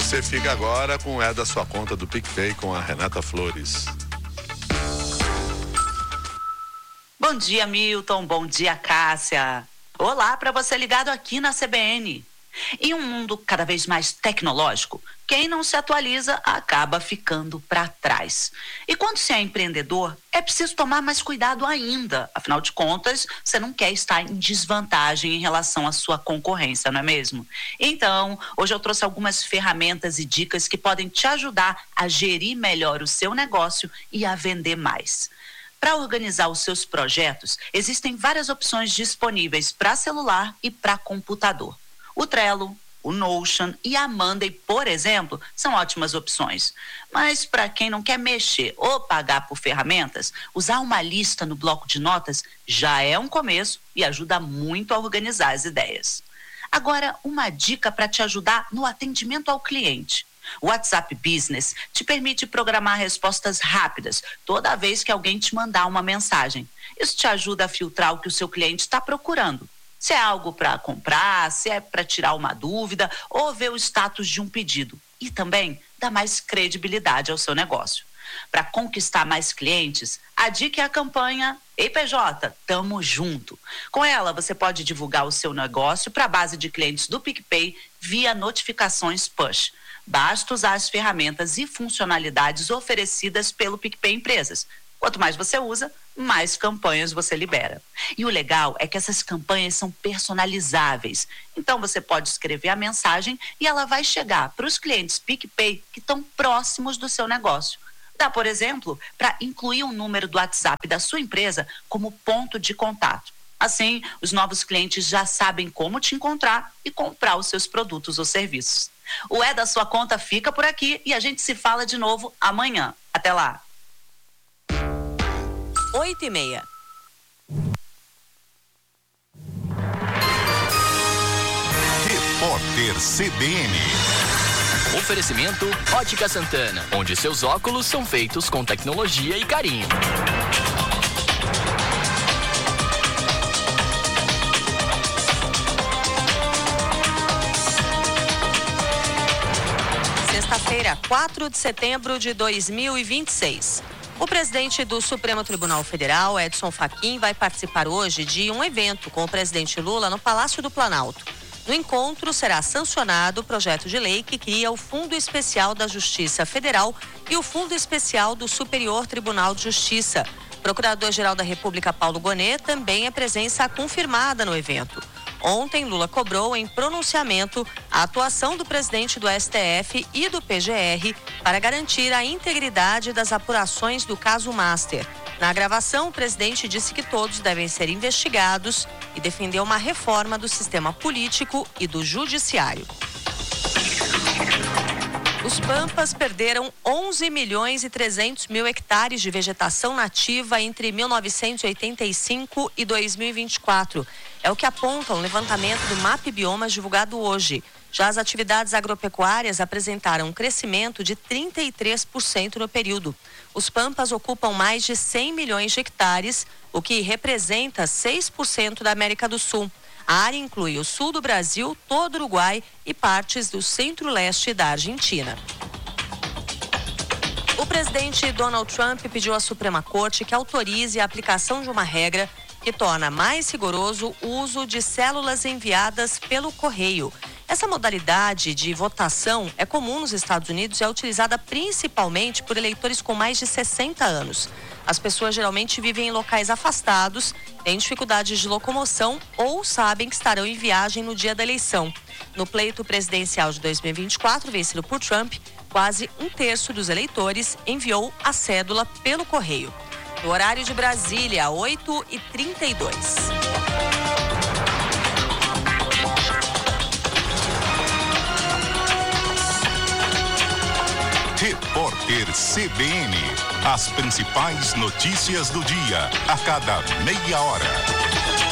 você fica agora com o da sua conta do PicPay com a Renata Flores. Bom dia, Milton. Bom dia, Cássia. Olá para você ligado aqui na CBN. Em um mundo cada vez mais tecnológico, quem não se atualiza acaba ficando para trás. E quando se é empreendedor, é preciso tomar mais cuidado ainda. Afinal de contas, você não quer estar em desvantagem em relação à sua concorrência, não é mesmo? Então, hoje eu trouxe algumas ferramentas e dicas que podem te ajudar a gerir melhor o seu negócio e a vender mais. Para organizar os seus projetos, existem várias opções disponíveis para celular e para computador. O Trello, o Notion e a Monday, por exemplo, são ótimas opções. Mas para quem não quer mexer ou pagar por ferramentas, usar uma lista no bloco de notas já é um começo e ajuda muito a organizar as ideias. Agora, uma dica para te ajudar no atendimento ao cliente. O WhatsApp Business te permite programar respostas rápidas toda vez que alguém te mandar uma mensagem. Isso te ajuda a filtrar o que o seu cliente está procurando. Se é algo para comprar, se é para tirar uma dúvida ou ver o status de um pedido. E também dá mais credibilidade ao seu negócio. Para conquistar mais clientes, a dica é a campanha Ei PJ, tamo junto. Com ela, você pode divulgar o seu negócio para a base de clientes do PicPay via notificações push. Basta usar as ferramentas e funcionalidades oferecidas pelo PicPay Empresas. Quanto mais você usa, mais campanhas você libera. E o legal é que essas campanhas são personalizáveis. Então você pode escrever a mensagem e ela vai chegar para os clientes PicPay que estão próximos do seu negócio. Dá, por exemplo, para incluir um número do WhatsApp da sua empresa como ponto de contato. Assim, os novos clientes já sabem como te encontrar e comprar os seus produtos ou serviços. O da sua conta fica por aqui e a gente se fala de novo amanhã. Até lá! 8h30. Repórter CBN. Oferecimento Ótica Santana, onde seus óculos são feitos com tecnologia e carinho. Sexta-feira, 4 de setembro de 2026. O presidente do Supremo Tribunal Federal, Edson Fachin, vai participar hoje de um evento com o presidente Lula no Palácio do Planalto. No encontro, será sancionado o projeto de lei que cria o Fundo Especial da Justiça Federal e o Fundo Especial do Superior Tribunal de Justiça. O Procurador-Geral da República, Paulo Gonet, também é presença confirmada no evento. Ontem, Lula cobrou em pronunciamento a atuação do presidente do STF e do PGR para garantir a integridade das apurações do caso Master. Na gravação, o presidente disse que todos devem ser investigados e defendeu uma reforma do sistema político e do judiciário. Os Pampas perderam 11 milhões e 300 mil hectares de vegetação nativa entre 1985 e 2024. É o que aponta um levantamento do MAP Biomas divulgado hoje. Já as atividades agropecuárias apresentaram um crescimento de 33% no período. Os Pampas ocupam mais de 100 milhões de hectares, o que representa 6% da América do Sul. A área inclui o sul do Brasil, todo o Uruguai e partes do centro-leste da Argentina. O presidente Donald Trump pediu à Suprema Corte que autorize a aplicação de uma regra que torna mais rigoroso o uso de células enviadas pelo correio. Essa modalidade de votação é comum nos Estados Unidos e é utilizada principalmente por eleitores com mais de 60 anos. As pessoas geralmente vivem em locais afastados, têm dificuldades de locomoção ou sabem que estarão em viagem no dia da eleição. No pleito presidencial de 2024, vencido por Trump, quase um terço dos eleitores enviou a cédula pelo correio. No horário de Brasília, 8h32. Repórter CBN. As principais notícias do dia, a cada meia hora.